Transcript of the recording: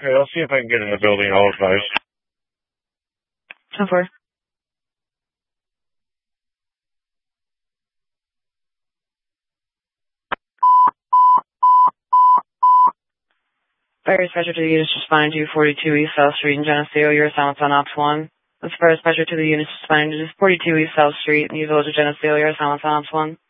Okay, I'll see if I can get in the building. I'll advise. 10-4. Fire dispatcher to the units responding to 42 East South Street in Geneseo. Your silence on Ops 1. This fire dispatcher to the units responding to 42 East South Street in the village of Geneseo. Your silence on Ops 1.